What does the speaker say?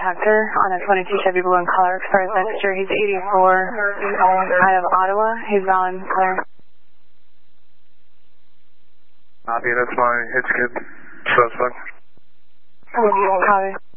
Hector on a 22 Chevy Blue and color express register. He's 84 out of Ottawa. He's on clear. Copy, that's my hit skip suspect. Copy.